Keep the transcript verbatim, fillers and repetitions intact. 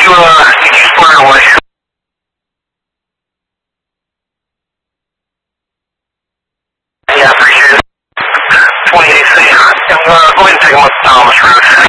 uh, did you square away? Yeah, appreciate it. twenty-eight C. Uh, go ahead and take them up to Thomas Road.